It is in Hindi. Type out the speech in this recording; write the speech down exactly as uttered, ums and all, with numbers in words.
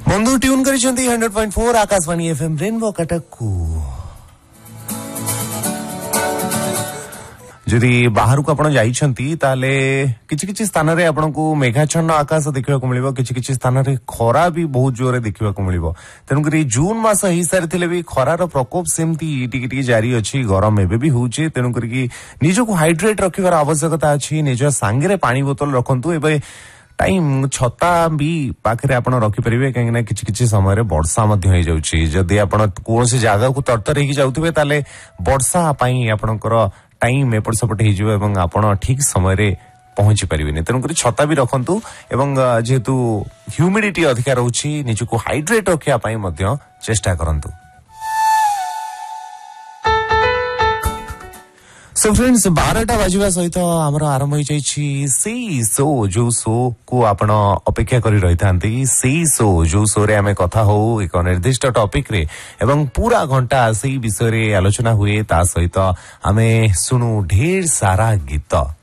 बंधु tune करिसेंती hundred point four Akashvani FM rainbow Cuttack को जदि बाहर को आपण जाइछंती ताले किछि किछि स्थान रे आपण को मेघाच्छन्न आकाश देखिबा को मिलिबो किछि किछि स्थान रे खरा भी बहुत जोरे देखिबा को मिलिबो तेनु करी जून मास ही सारे थिले भी खरार प्रकोप सेमती टिकि टिकि जारी अछि गरम एबे भी होउछि तेनु करी कि निजो को हाइड्रेट रखिबार आवश्यकता अछि निजो सांगरे पानी बोतल रखंतु एबे टाइम छता भी पाखरे आपण रखि परिबे काहे ना किछि किछि समय रे वर्षा मध्ये होई जाउछि जदि आपण कोनोसी जागा को तरतर हेकि जाउथिबे ताले वर्षा पई आपणकर टाइम एपट सपट हो एवं आपण ठीक समय रे पहुंची पारिबेनी तेणुक छता भी रखंतु एवं जेहेतु ह्यूमिडिटी अधिक रहउछि निजको हाइड्रेट रखिया पई मध्य चेष्टा करंतु। सो फ्रेंड्स बारटा बाजिबा सहित हमर आरंभ हो जाइछि सेई शो जो शो को आपण अपेक्षा करी रही थांती सेई शो जो शो रे हमें कथा हो एक निर्दिष्ट टॉपिक रे एवं पूरा घंटा सेई विषय रे आलोचना हुए ता सहित हमें सुनु ढेर सारा गीत